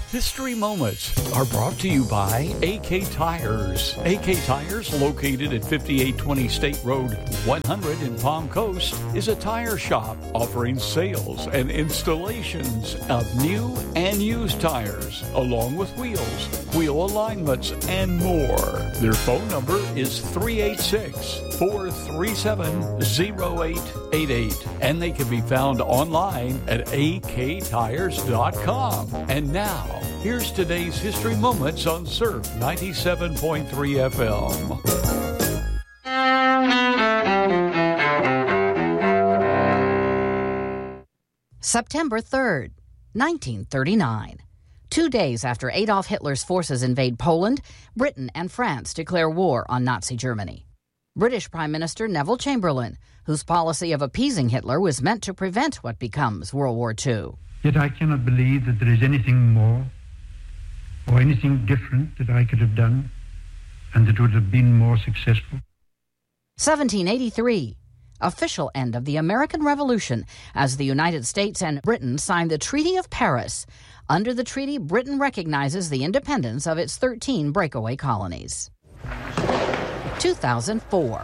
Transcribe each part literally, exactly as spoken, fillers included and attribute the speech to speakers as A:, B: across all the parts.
A: History Moments are brought to you by A K Tires. A K Tires, located at fifty-eight twenty State Road one hundred in Palm Coast, is a tire shop offering sales and installations of new and used tires, along with wheels, wheel alignments, and more. Their phone number is three eight six, four three seven, zero eight eight eight, and they can be found online at a k tires dot com. And now, here's today's History Moments on Surf ninety-seven point three F M.
B: September third, nineteen thirty-nine. Two days after Adolf Hitler's forces invade Poland, Britain and France declare war on Nazi Germany. British Prime Minister Neville Chamberlain, whose policy of appeasing Hitler was meant to prevent what becomes World War Two.
C: Yet I cannot believe that there is anything more or anything different that I could have done and that would have been more successful.
B: seventeen eighty-three. Official end of the American Revolution as the United States and Britain signed the Treaty of Paris. Under the treaty, Britain recognizes the independence of its thirteen breakaway colonies. two thousand four.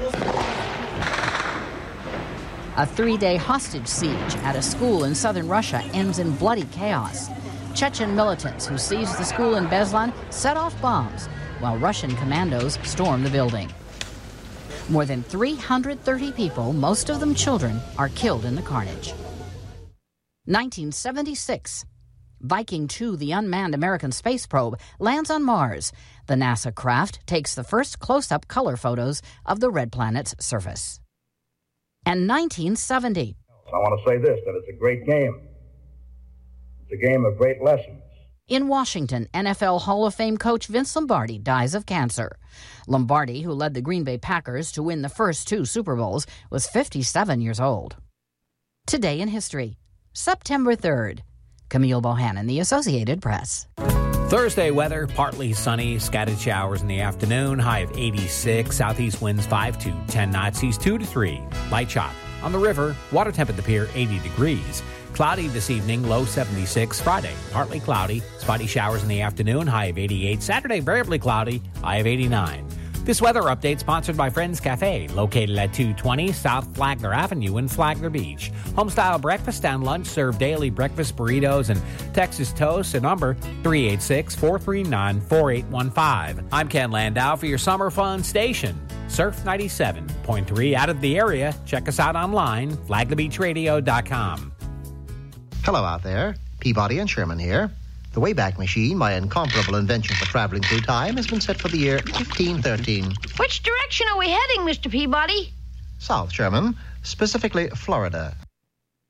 B: A three-day hostage siege at a school in southern Russia ends in bloody chaos. Chechen militants who seized the school in Beslan set off bombs, while Russian commandos stormed the building. More than three hundred thirty people, most of them children, are killed in the carnage. nineteen seventy-six. Viking two, the unmanned American space probe, lands on Mars. The NASA craft takes the first close-up color photos of the red planet's surface. And nineteen seventy.
D: I want to say this, that it's a great game. It's a game of great lessons.
B: In Washington, N F L Hall of Fame coach Vince Lombardi dies of cancer. Lombardi, who led the Green Bay Packers to win the first two Super Bowls, was fifty-seven years old. Today in history, September third. Camille Bohannon, The Associated Press.
E: Thursday weather, partly sunny, scattered showers in the afternoon, high of eighty-six, southeast winds five to ten knots, seas two to three, light chop. On the river, water temp at the pier eighty degrees. Cloudy this evening, low seventy-six. Friday, partly cloudy, spotty showers in the afternoon, high of eighty-eight. Saturday, variably cloudy, high of eighty-nine. This weather update sponsored by Friends Cafe, located at two twenty South Flagler Avenue in Flagler Beach. Homestyle breakfast and lunch serve daily breakfast burritos and Texas toast at number three eight six, four three nine, four eight one five. I'm Ken Landau for your summer fun station, Surf ninety-seven point three. Out of the area, check us out online, flagler beach radio dot com.
F: Hello out there, Peabody and Sherman here. The Wayback Machine, my incomparable invention for traveling through time, has been set for the year fifteen thirteen.
G: Which direction are we heading, Mister Peabody?
F: South, Sherman, specifically Florida.